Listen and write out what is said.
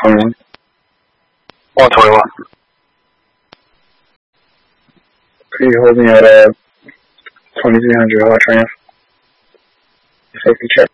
121. 121. Could you hold me at 2300 hot tram? Safety check.